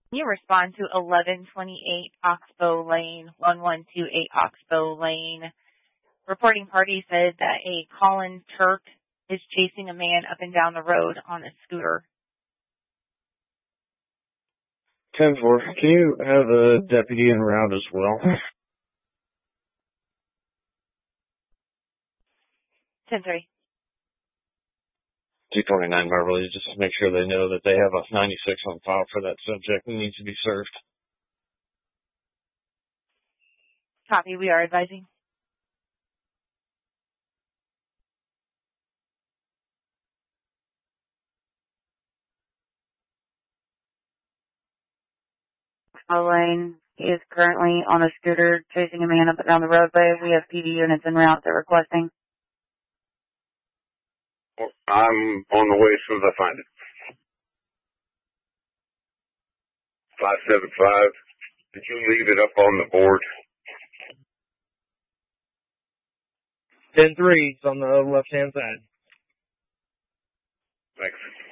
Can you respond to 1128 Oxbow Lane, 1128 Oxbow Lane? Reporting party said that a Colin Turk is chasing a man up and down the road on a scooter. 10-4. Can you have a deputy en route as well? 10-3. 229 Beverly, just to make sure they know that they have a 96 on file for that subject and needs to be served. Copy, we are advising. Lane. He is currently on a scooter chasing a man up and down the roadway. We have PD units en route. They're requesting. I'm on the way as soon as I find it. 575. Did you leave it up on the board? 10-3. It's on the left-hand side. Thanks.